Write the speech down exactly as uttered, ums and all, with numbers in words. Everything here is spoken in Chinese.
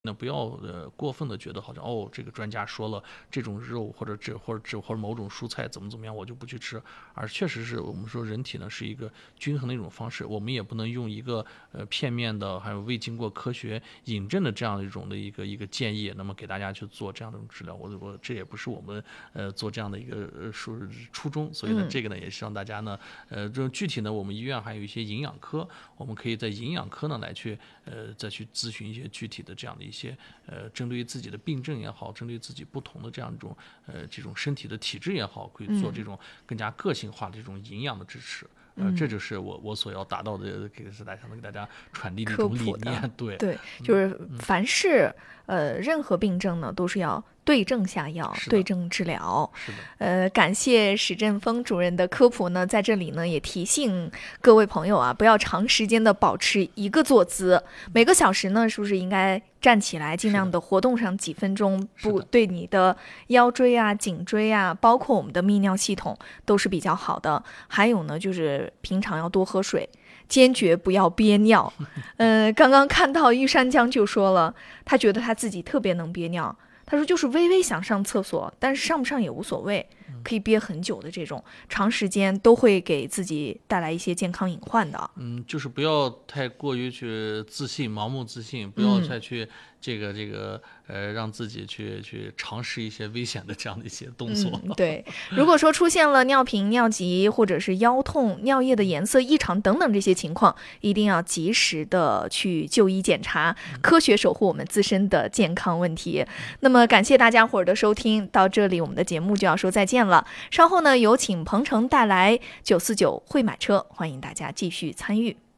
那不要呃过分的觉得好像哦这个专家说了这种肉或者这或者这或者某种蔬菜怎么怎么样我就不去吃，而确实是我们说人体呢是一个均衡的一种方式，我们也不能用一个呃片面的还有未经过科学引证的这样一种的一个一个建议，那么给大家去做这样的一种治疗，我我这也不是我们呃做这样的一个呃初初衷，所以呢、 嗯、 这个呢也希望大家呢呃这种具体呢我们医院还有一些营养科，我们可以在营养科呢来去呃再去咨询一些具体的这样的一些呃针对于自己的病症也好，针对自己不同的这样一种呃这种身体的体质也好，可以做这种更加个性化的这种营养的支持。呃，这就是我我所要达到的，给是大家给大家传递的一种理念。对对，就是凡是、嗯、呃任何病症呢，都是要对症下药，对症治疗。 是的。 呃，感谢史振峰主任的科普呢，在这里呢也提醒各位朋友啊，不要长时间的保持一个坐姿，每个小时呢是不是应该站起来，尽量的活动上几分钟，不对你的腰椎啊、颈椎啊，包括我们的泌尿系统都是比较好的。还有呢，就是平常要多喝水。坚决不要憋尿。呃，刚刚看到玉山江就说了，他觉得他自己特别能憋尿。他说就是微微想上厕所，但是上不上也无所谓，可以憋很久的这种，长时间都会给自己带来一些健康隐患的。 嗯，就是不要太过于去自信，盲目自信，不要再去这个、嗯、这个呃让自己去去尝试一些危险的这样的一些动作。 嗯、对，如果说出现了尿频、尿急或者是腰痛、尿液的颜色异常等等这些情况，一定要及时的去就医检查，科学守护我们自身的健康问题。那么感谢大家伙儿的收听，到这里我们的节目就要说再见了。稍后呢，有请鹏程带来九四九会买车，欢迎大家继续参与。